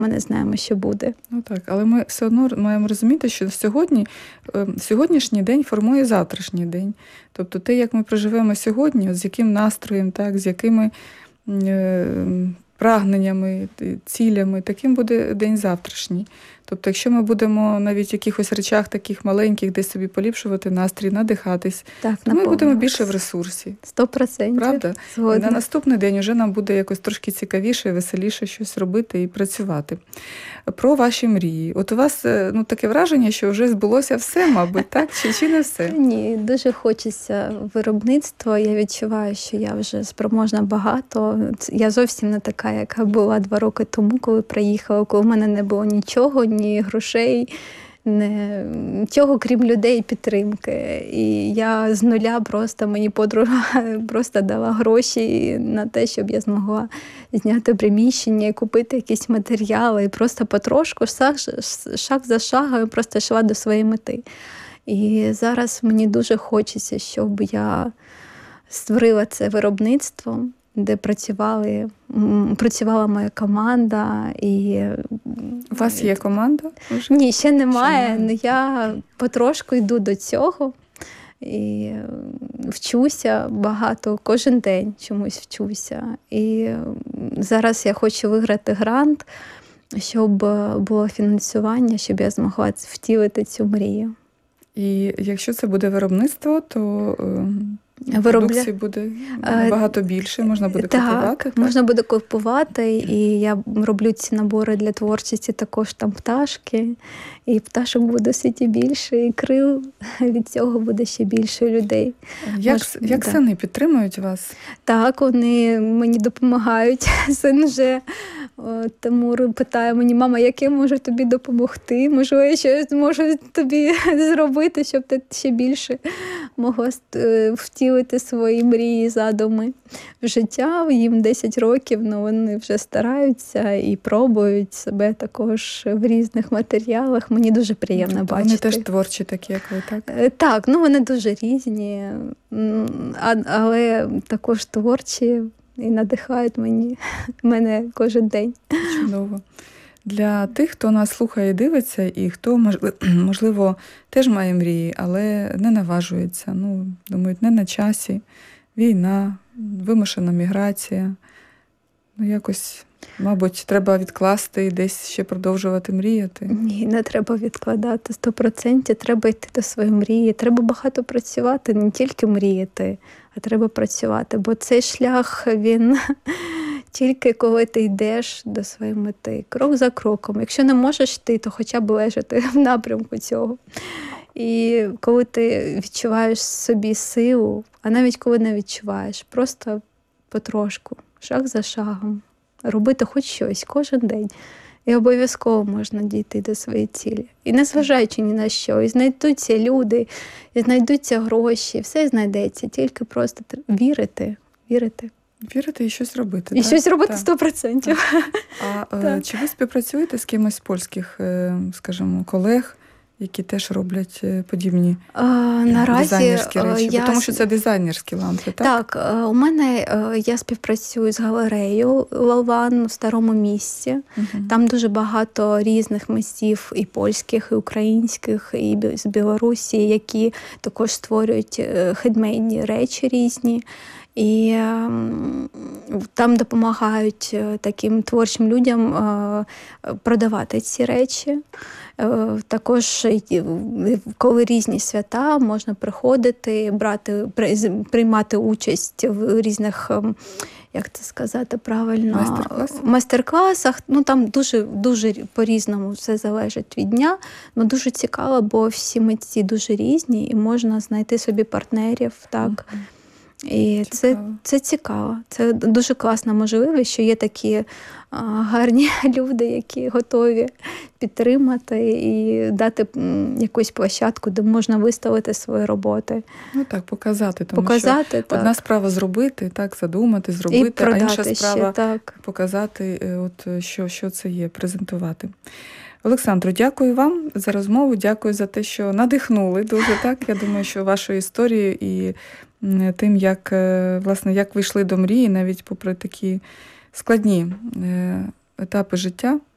ми не знаємо, що буде. Ну так, але ми все одно маємо розуміти, що сьогоднішній день формує завтрашній день. Тобто те, як ми проживемо сьогодні, з яким настроєм, так, з якими прагненнями, цілями, таким буде день завтрашній. Тобто, якщо ми будемо навіть в якихось речах таких маленьких десь собі поліпшувати настрій, надихатись, то ми будемо більше в ресурсі. 100%. Правда? Згодна. І на наступний день вже нам буде якось трошки цікавіше, веселіше щось робити і працювати. Про ваші мрії. От у вас таке враження, що вже збулося все, мабуть, так? Чи не все? Ні, дуже хочеться виробництва. Я відчуваю, що я вже спроможна багато. Я зовсім не така, яка була 2 роки тому, коли приїхала, коли в мене не було нічого, ні грошей, нічого, крім людей і підтримки. І я з нуля мені подруга просто дала гроші на те, щоб я змогла зняти приміщення і купити якісь матеріали. І просто потрошку, шаг за шагом, просто йшла до своєї мети. І зараз мені дуже хочеться, щоб я створила це виробництво, де працювала моя команда. І... У вас є команда? Вже? Ні, ще немає. Але я потрошку йду до цього. І вчуся багато, кожен день чомусь вчуся. І зараз я хочу виграти грант, щоб було фінансування, щоб я змогла втілити цю мрію. І якщо це буде виробництво, то продукції буде набагато більше, можна буде купувати. Так, можна буде купувати, і я роблю ці набори для творчості, також там пташки, і пташок буде у світі більше, і крил від цього буде ще більше людей. Як сини підтримують вас? Так, вони мені допомагають. Син вже Тимур питає мені: мама, як я можу тобі допомогти? Можливо, я щось зможу тобі зробити, щоб ти ще більше могла втілити свої мрії, задуми в життя. Їм 10 років, але вони вже стараються і пробують себе також в різних матеріалах. Мені дуже приємно бачити. Вони теж творчі такі, як ви, так? Так, вони дуже різні, але також творчі. І надихають мене кожен день. Чудово. Для тих, хто нас слухає і дивиться, і хто, можливо, теж має мрії, але не наважується. Думають, не на часі. Війна, вимушена міграція. Якось, мабуть, треба відкласти і десь ще продовжувати мріяти. Ні, не треба відкладати. 100% треба йти до своєї мрії. Треба багато працювати, не тільки мріяти, а треба працювати. Бо цей шлях, він тільки коли ти йдеш до своєї мети, крок за кроком. Якщо не можеш йти, то хоча б лежати в напрямку цього. І коли ти відчуваєш собі силу, а навіть коли не відчуваєш, просто потрошку, шаг за шагом, робити хоч щось кожен день. І обов'язково можна дійти до своєї цілі. І незважаючи ні на що, і знайдуться люди, і знайдуться гроші, все знайдеться, тільки просто вірити. Вірити і щось робити. І щось робити 100%. А чи ви співпрацюєте з кимось з польських, скажімо, колег, які теж роблять подібні дизайнерські речі? Тому що це дизайнерські лампи, так? Так, у мене я співпрацюю з галереєю Лалван в Старому Місті. Там дуже багато різних митців, і польських, і українських, і з Білорусі, які також створюють хендмейдні речі різні. І там допомагають таким творчим людям продавати ці речі. Також, коли різні свята, можна приходити, приймати участь в різних, як це сказати правильно, майстер-класах. Там дуже по-різному все залежить від дня. Дуже цікаво, бо всі митці дуже різні і можна знайти собі партнерів. Так. І це цікаво. Це дуже класна можливість, що є такі гарні люди, які готові підтримати і дати якусь площадку, де можна виставити свої роботи. Показати. Тому що одна справа зробити, задумати, зробити, а інша справа показати, що це є, презентувати. Олександро, дякую вам за розмову, дякую за те, що надихнули дуже, так. Я думаю, що вашою історією і тим, як ви йшли до мрії, навіть попри такі складні етапи життя,